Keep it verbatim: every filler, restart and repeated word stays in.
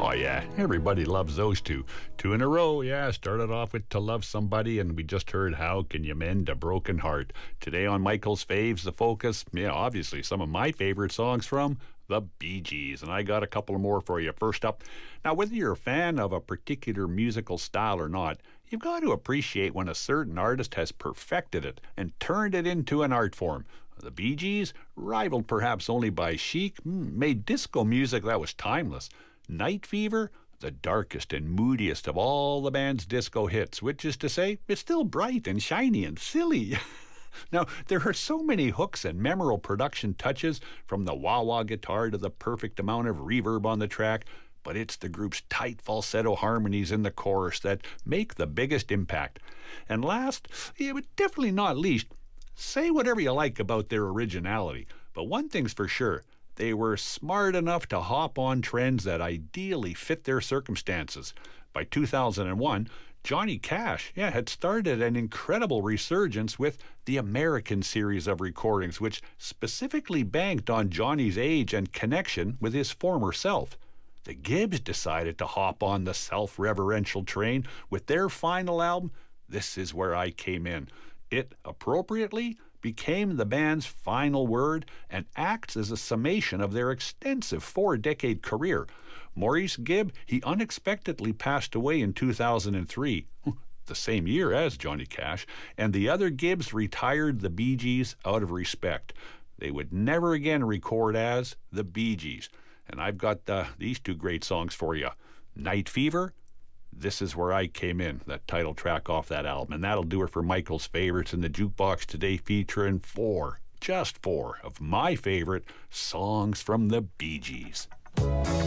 Oh, yeah, everybody loves those two. Two in a row, yeah. Started off with To Love Somebody, and we just heard How Can You Mend a Broken Heart. Today on Michael's Faves, The Focus, yeah, obviously some of my favorite songs from the Bee Gees. And I got a couple more for you. First up, now whether you're a fan of a particular musical style or not, you've got to appreciate when a certain artist has perfected it and turned it into an art form. The Bee Gees, rivaled perhaps only by Chic, made disco music that was timeless. Night Fever, the darkest and moodiest of all the band's disco hits, which is to say, it's still bright and shiny and silly. Now, there are so many hooks and memorable production touches, from the wah-wah guitar to the perfect amount of reverb on the track, but it's the group's tight falsetto harmonies in the chorus that make the biggest impact. And last, yeah, but definitely not least, say whatever you like about their originality, but one thing's for sure, they were smart enough to hop on trends that ideally fit their circumstances. By two thousand one, Johnny Cash yeah, had started an incredible resurgence with the American series of recordings, which specifically banked on Johnny's age and connection with his former self. The Gibbs decided to hop on the self-reverential train with their final album, This Is Where I Came In. It, appropriately, became the band's final word and acts as a summation of their extensive four-decade career. Maurice Gibb, he unexpectedly passed away in two thousand three, the same year as Johnny Cash, and the other Gibbs retired the Bee Gees out of respect. They would never again record as the Bee Gees. And I've got uh, these two great songs for you. Night Fever, This Is Where I Came In, that title track off that album. And that'll do it for Michael's Favorites in the Jukebox today, featuring four, just four, of my favorite songs from the Bee Gees.